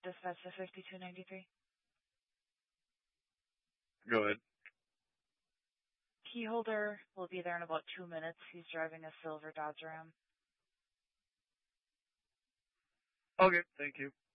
Dispatch to 5293. Go ahead. Key holder will be there in about 2 minutes. He's driving a silver Dodge Ram. Okay, thank you.